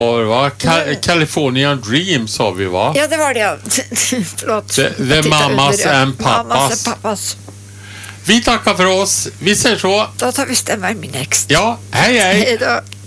Va? California Dream sa vi, va? Ja, det var det. Förlåt. The Mamas and Papas. Vi tackar för oss. Vi ser så. Då tar vi stämma i min next. Ja, hej hej. Hej då.